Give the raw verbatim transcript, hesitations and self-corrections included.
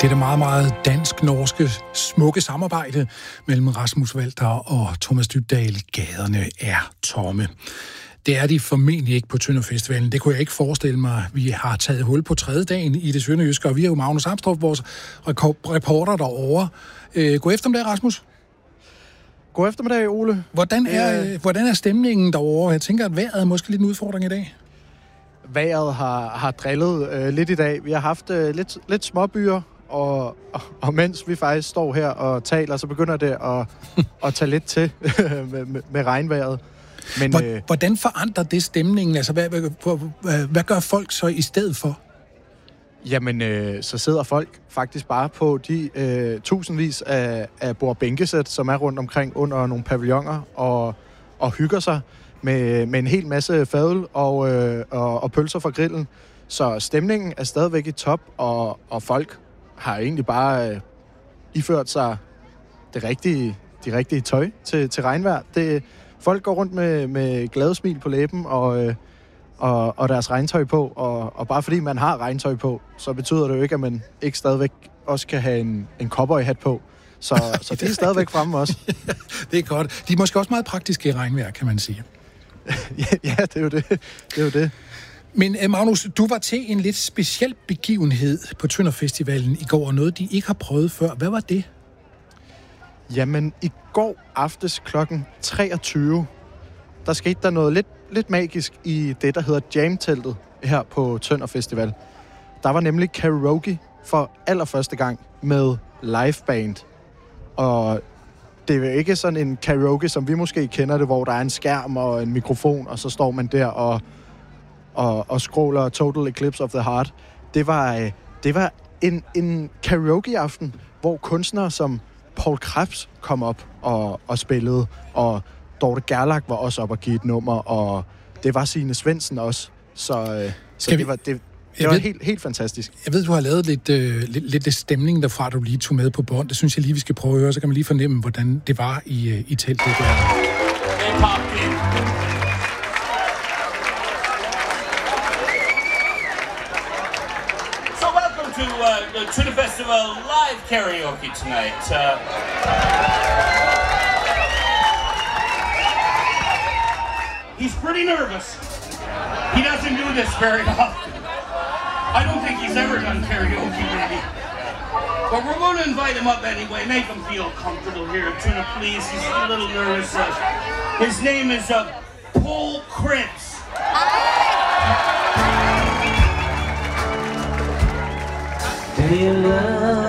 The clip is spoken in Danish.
Det er det meget, meget dansk-norske, smukke samarbejde mellem Rasmus Walter og Thomas Dybdahl. Gaderne er tomme. Det er de formentlig ikke på Tønder Festivalen. Det kunne jeg ikke forestille mig. Vi har taget hul på tredje dagen i det sønderjyske, og vi er jo Magnus Amstrup, vores reporter derovre. Øh, god eftermiddag, Rasmus. God eftermiddag, Ole. Hvordan er, øh... hvordan er stemningen derovre? Jeg tænker, at vejret er måske lidt en udfordring i dag. Vejret har, har drillet øh, lidt i dag. Vi har haft øh, lidt, lidt småbyer, og, og, og mens vi faktisk står her og taler, så begynder det at, at tage lidt til med, med, med regnvejret. Men, øh, hvordan forandrer det stemningen? Altså, hvad, hvad, hvad, hvad gør folk så i stedet for? Jamen, øh, så sidder folk faktisk bare på de øh, tusindvis af, af bord-bænkesæt, som er rundt omkring under nogle pavilloner, og, og hygger sig med, med en hel masse fadøl og, øh, og, og pølser fra grillen. Så stemningen er stadigvæk i top, og, og folk har egentlig bare øh, iført sig det rigtige, de rigtige tøj til, til regnvejr. Det, folk går rundt med, med glade smil på læben og, øh, og, og deres regntøj på, og, og bare fordi man har regntøj på, så betyder det jo ikke, at man ikke stadigvæk også kan have en, en cowboyhat på. Så, så de er stadigvæk fremme også. Det er godt. De er måske også meget praktiske i regnvejr, kan man sige. ja, ja, det er jo det. Det er jo det. Men Magnus, du var til en lidt speciel begivenhed på Tønder Festivalen i går, og noget, de ikke har prøvet før. Hvad var det? Jamen, i går aftes klokken treogtyve, der skete der noget lidt, lidt magisk i det, der hedder Jam-teltet her på Tønder Festival. Der var nemlig karaoke for allerførste gang med liveband. Og det er jo ikke sådan en karaoke, som vi måske kender det, hvor der er en skærm og en mikrofon, og så står man der og, og, og scroller Total Eclipse of the Heart. Det var, det var en, en karaoke-aften, hvor kunstnere som Paul Krebs kom op og, og spillede, og Dorte Gerlach var også op og give et nummer, og det var Signe Svendsen også. Så, så det var, det, det var ved, helt, helt fantastisk. Jeg ved, du har lavet lidt, øh, lidt, lidt, lidt stemning derfra, du lige tog med på bånd. Det synes jeg lige, vi skal prøve at høre, så kan man lige fornemme, hvordan det var i, i teltet der. To uh, to the festival live karaoke tonight. Uh, he's pretty nervous. He doesn't do this very often. I don't think he's ever done karaoke, really. But we're going to invite him up anyway. Make him feel comfortable here at Tuna, please. He's a little nervous. Uh, his name is uh, Paul Krebs. Do you love